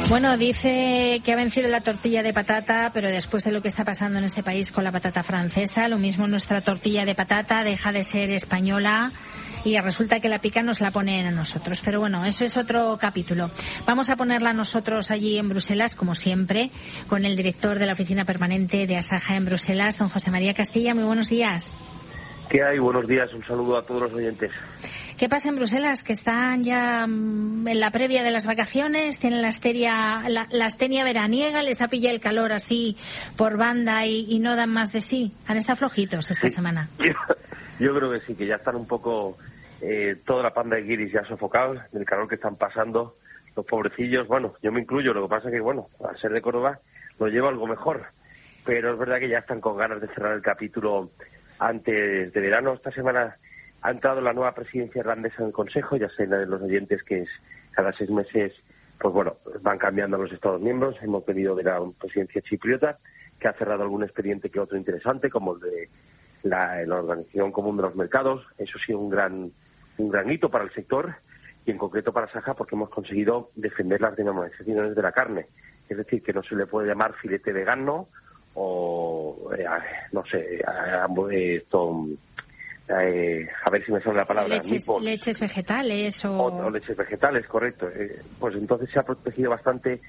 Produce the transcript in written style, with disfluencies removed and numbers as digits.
Bueno, dice que ha vencido la tortilla de patata, pero después de lo que está pasando en este país con la patata francesa, lo mismo nuestra tortilla de patata deja de ser española y resulta que la pica nos la ponen a nosotros. Pero bueno, eso es otro capítulo. Vamos a ponerla nosotros allí en Bruselas, como siempre, con el director de la oficina permanente de Asaja en Bruselas, don José María Castilla. Muy buenos días. ¿Qué hay? Buenos días. Un saludo a todos los oyentes. ¿Qué pasa en Bruselas? Que están ya en la previa de las vacaciones, tienen la astenia veraniega, les ha pillado el calor así por banda y no dan más de sí. Han estado flojitos esta semana. Yo creo que sí, que ya están un poco toda la panda de guiris ya sofocados del calor que están pasando los pobrecillos. Bueno, yo me incluyo, lo que pasa es que, bueno, al ser de Córdoba lo llevo algo mejor. Pero es verdad que ya están con ganas de cerrar el capítulo antes de verano. Esta semana ha entrado la nueva presidencia irlandesa en el Consejo. Ya saben los oyentes que es cada 6 meses, pues bueno, van cambiando los Estados miembros. Hemos venido de la presidencia chipriota, que ha cerrado algún expediente que otro interesante, como el de la Organización Común de los Mercados. Eso ha sido un gran hito para el sector y en concreto para Asaja, porque hemos conseguido defender las denominaciones de la carne. Es decir, que no se le puede llamar filete vegano o, no sé, a ver si me sale la palabra. Leches vegetales o leches vegetales, correcto. Pues entonces se ha protegido bastante